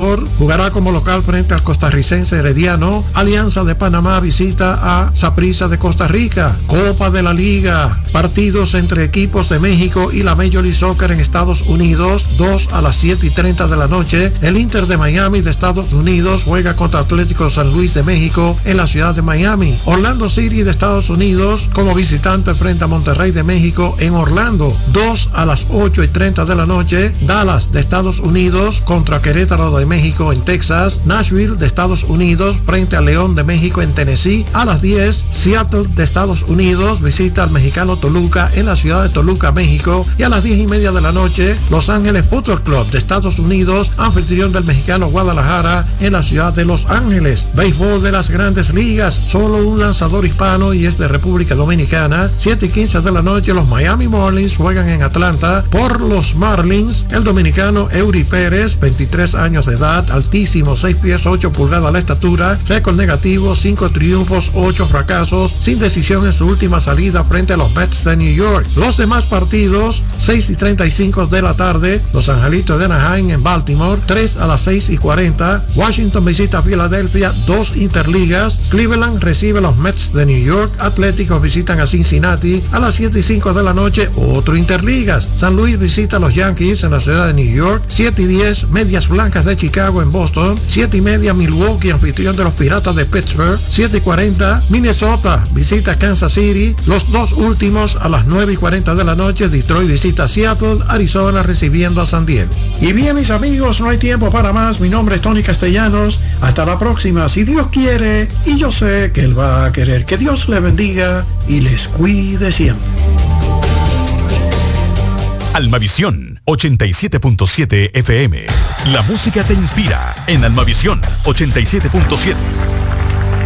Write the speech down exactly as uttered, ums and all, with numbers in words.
Salvador jugará como local frente al costarricense Herediano. Alianza de Panamá visita a Saprissa de Costa Rica. Copa de la Liga. Partidos entre equipos de México y la Major League Soccer en Estados Unidos. dos a las siete y treinta de la noche. El Inter de Miami de Estados Unidos juega contra Atlético San Luis de México en la ciudad de Miami. Orlando City de Estados Unidos como visitante frente a Monterrey de México en Orlando. dos a las ocho y treinta de la noche. Dallas de Estados Unidos contra Querétaro de México en Texas. Nashville de Estados Unidos frente a León de México en Tennessee. A las diez, Seattle de Estados Unidos visita al mexicano Toluca en la ciudad de Toluca, México. Y a las diez y media de la noche, Los Ángeles Football Club de Estados Unidos, anfitrión del mexicano Guadalajara en la ciudad de Los Ángeles. Béisbol de las Grandes Ligas, solo un lanzador hispano y es de República Dominicana. siete y quince de la noche, los Miami Marlins juegan en Atlanta por los Marlins. El dominicano Eury Pérez, veintitrés años de edad, altísimo, seis pies ocho pulgadas la estatura, récord negativo, cinco triunfos, ocho fracasos, sin decisión en su última salida frente a los Mets de New York. Los demás partidos, seis y treinta y cinco de la tarde, los Angelitos de Anaheim en Baltimore, tres a las seis y cuarenta, Washington visita a Filadelfia, dos interligas, Cleveland recibe a los Mets de New York, Atléticos visitan a Cincinnati, a las siete y cinco de la noche, otro interligas, San Luis visita a los Yankees en la ciudad de New York, siete y diez, Medias Blancas de Chicago en Boston, siete y media, Milwaukee anfitrión de los Piratas de Pittsburgh, siete y cuarenta, Minnesota visita Kansas City, los dos últimos a las nueve y cuarenta de la noche, Detroit visita a Seattle, Arizona recibiendo a San Diego. Y bien, mis amigos, no hay tiempo para más. Mi nombre es Tony Castellanos. Hasta la próxima, si Dios quiere, y yo sé que Él va a querer. Que Dios le bendiga y les cuide siempre. Almavisión ochenta y siete punto siete F M. La música te inspira en Almavisión ochenta y siete punto siete.